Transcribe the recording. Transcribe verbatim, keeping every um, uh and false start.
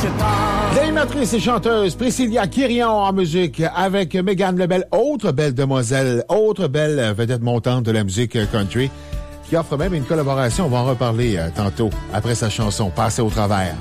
L'animatrice et chanteuse Priscilla Quirion en musique avec Mégane Lebel, autre belle demoiselle, autre belle vedette montante de la musique country, qui offre même une collaboration. On va en reparler euh, tantôt, après sa chanson « Passer au travers ».